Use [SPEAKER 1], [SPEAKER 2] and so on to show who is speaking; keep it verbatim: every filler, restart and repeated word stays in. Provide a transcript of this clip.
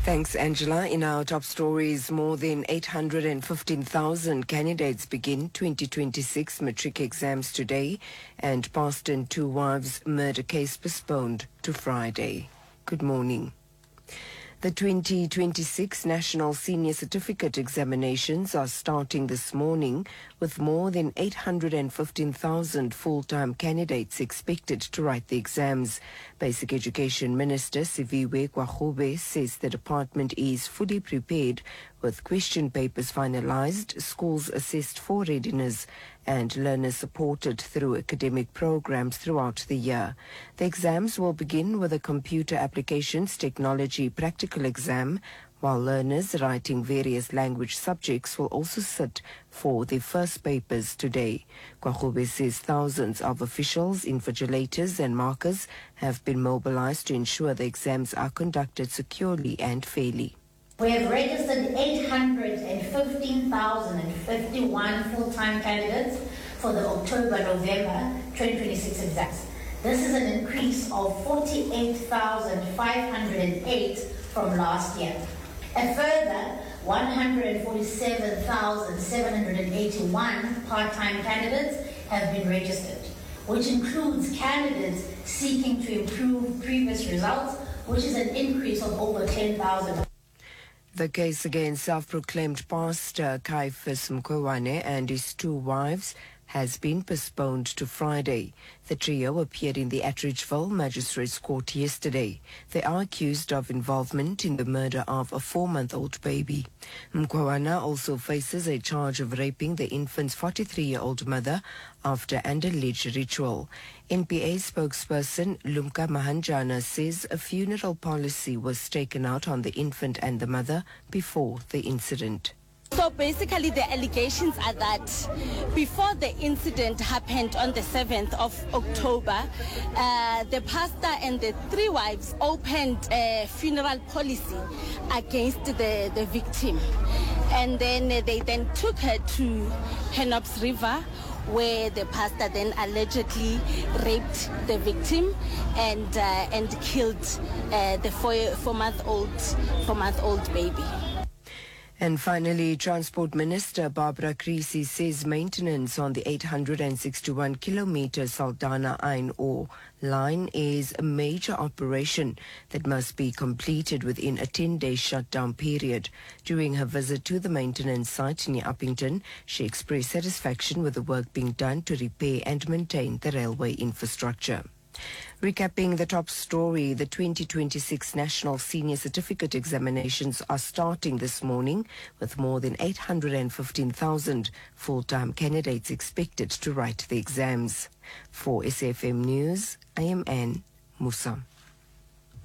[SPEAKER 1] Thanks, Angela. In our top stories, more than eight hundred fifteen thousand candidates begin twenty twenty-six matric exams today, and Boston two wives murder case postponed to Friday. Good morning. The twenty twenty-six National Senior Certificate Examinations are starting this morning, with more than eight hundred fifteen thousand full-time candidates expected to write the exams. Basic Education Minister Siviwe Gwarube says the department is fully prepared, with question papers finalized, schools assessed for readiness, and learners supported through academic programs throughout the year. The exams will begin with a computer applications technology practical exam, while learners writing various language subjects will also sit for their first papers today. Gwarube says thousands of officials, invigilators and markers have been mobilized to ensure the exams are conducted securely and fairly.
[SPEAKER 2] We have registered eight hundred fifteen thousand fifty-one full-time candidates for the October-November twenty twenty-six exams. This is an increase of forty-eight thousand five hundred eight from last year. A further one hundred forty-seven thousand seven hundred eighty-one part-time candidates have been registered, which includes candidates seeking to improve previous results, which is an increase of over ten thousand.
[SPEAKER 1] The case against self-proclaimed pastor Caiphus Mkhwanane and his two wives has been postponed to Friday. The trio appeared in the Atteridgeville Magistrates Court yesterday. They are accused of involvement in the murder of a four-month-old baby. Mkhwanane also faces a charge of raping the infant's forty-three-year-old mother after an alleged ritual. N P A spokesperson Lumka Mahanjana says a funeral policy was taken out on the infant and the mother before the incident.
[SPEAKER 3] So basically the allegations are that before the incident happened on the seventh of October, uh, the pastor and the three wives opened a funeral policy against the, the victim. And then uh, they then took her to Henops River, where the pastor then allegedly raped the victim and, uh, and killed uh, the four, four-month-old, four-month-old baby.
[SPEAKER 1] And finally, Transport Minister Barbara Creecy says maintenance on the eight hundred sixty-one kilometer Saldanha Iron Ore line is a major operation that must be completed within a ten-day shutdown period. During her visit to the maintenance site near Uppington, she expressed satisfaction with the work being done to repair and maintain the railway infrastructure. Recapping the top story, the twenty twenty-six National Senior Certificate Examinations are starting this morning, with more than eight hundred fifteen thousand full-time candidates expected to write the exams. For S A F M News, I am Anne Musa.